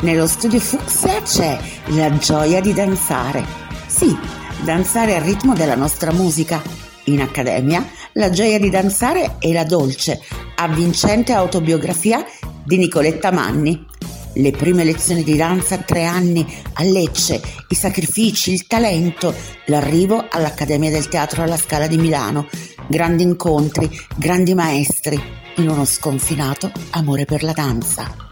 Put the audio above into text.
Nello studio Fucsia c'è la gioia di danzare. Sì, danzare al ritmo della nostra musica. In accademia, la gioia di danzare è la dolce, avvincente autobiografia di Nicoletta Manni. Le prime lezioni di danza a 3 anni a Lecce, i sacrifici, il talento, l'arrivo all'Accademia del Teatro alla Scala di Milano, grandi incontri, grandi maestri, in uno sconfinato amore per la danza.